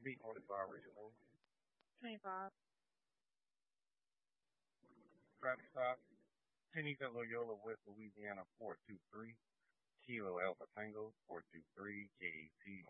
B45 original. 25. Traffic stop. Tenita Loyola, West Louisiana 423. Kilo Alpha Tango 423 KAC